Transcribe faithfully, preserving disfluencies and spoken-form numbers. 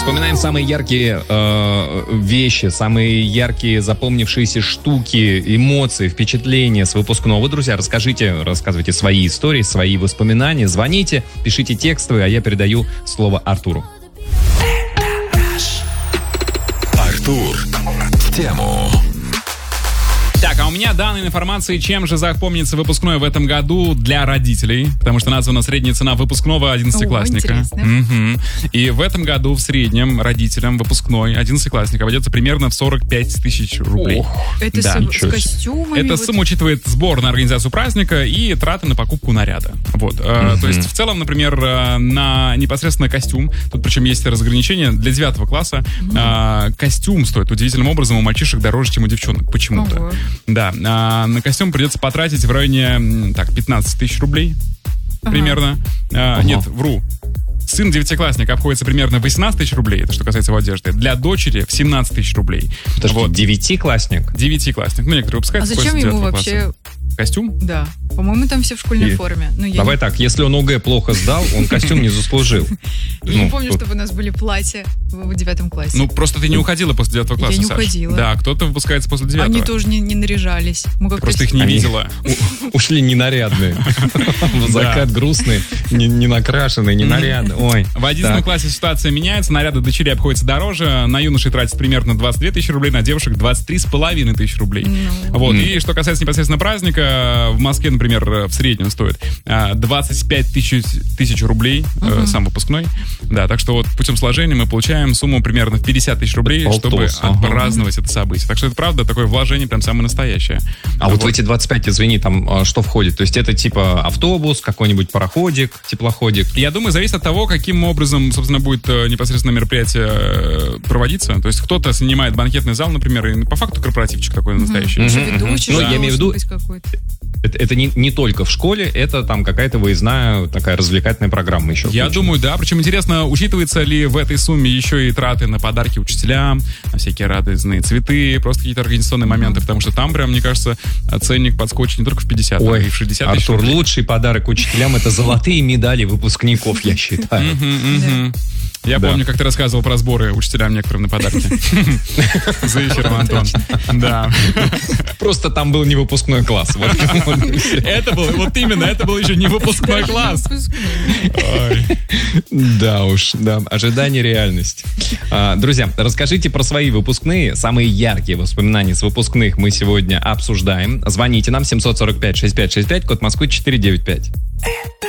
Вспоминаем самые яркие э, вещи, самые яркие запомнившиеся штуки, эмоции, впечатления с выпускного. Друзья, расскажите, рассказывайте свои истории, свои воспоминания. Звоните, пишите текстовые, а я передаю слово Артуру. Артур в тему. Так, а у меня данные информации, чем же запомнится выпускной в этом году для родителей, потому что названа средняя цена выпускного одиннадцатиклассника. О, угу. И в этом году в среднем родителям выпускной одиннадцатиклассника обойдется примерно в сорок пять тысяч рублей. Ох, это да. с, с костюмами? Эта вот... сумма учитывает сбор на организацию праздника и траты на покупку наряда. Вот. Угу. То есть в целом, например, на непосредственно костюм, тут причем есть разграничение, для девятого класса угу. костюм стоит удивительным образом у мальчишек дороже, чем у девчонок. Почему-то. Ого. Да, а на костюм придется потратить в районе так, пятнадцать тысяч рублей ага. примерно. А, ага. Нет, вру. Сын девятиклассника обходится примерно в восемнадцать тысяч рублей, это что касается его одежды. Для дочери в семнадцать тысяч рублей. Подожди, вот. девятиклассник? Девятиклассник. Ну, некоторые выпускают. А зачем ему вообще... Класса. Костюм? Да. По-моему, там все в школьной И... форме. Ну, я Давай не... так, если он ОГЭ плохо сдал, он костюм не заслужил. Я не помню, чтобы у нас были платья в девятом классе. Ну, просто ты не уходила после девятого класса, Я не Саш. уходила. Да, кто-то выпускается после девятого. Они тоже не, не наряжались. Мы как-то... Просто их не Они видела. Ушли ненарядные. В закат грустные, не накрашенные, не нарядные. Ой. В одиннадцатом классе ситуация меняется, наряды дочерей обходятся дороже, на юношей тратят примерно двадцать две тысячи рублей, на девушек двадцать три с половиной тысячи рублей. Вот. И что касается непосредственно праздника, в Москве, например, в среднем стоит двадцать пять тысяч рублей uh-huh. сам выпускной. Да, так что вот путем сложения мы получаем сумму примерно в пятьдесят тысяч рублей, Полтос, чтобы ага. отпраздновать это событие. Так что это правда такое вложение прям самое настоящее. А вот, вот в эти двадцать пять, извини, там что входит? То есть это типа автобус, какой-нибудь пароходик, теплоходик? Я думаю, зависит от того, каким образом, собственно, будет непосредственно мероприятие проводиться. То есть кто-то снимает банкетный зал, например, и по факту корпоративчик такой настоящий. Mm-hmm. Ведущий, ну, я имею в виду, это, это не, не только в школе, это там какая-то выездная такая развлекательная программа еще. Я включена. думаю, да. Причем интересно, учитывается ли в этой сумме еще и траты на подарки учителям, на всякие радостные цветы, просто какие-то организационные моменты, потому что там прям, мне кажется, ценник подскочит не только в пятьдесят, Ой, но и в шестьдесят тысяч. Артур, лучший подарок учителям — это золотые медали выпускников, я считаю. Я да. помню, как ты рассказывал про сборы учителям некоторым на подарки. За эфиром, Антон. Да. Просто там был не выпускной класс. Это был, вот именно, это был еще не выпускной класс. Да уж, да, ожидание реальности. Друзья, расскажите про свои выпускные, самые яркие воспоминания с выпускных мы сегодня обсуждаем. Звоните нам семь сорок пять шестьдесят пять шестьдесят пять, код Москвы четыреста девяносто пять.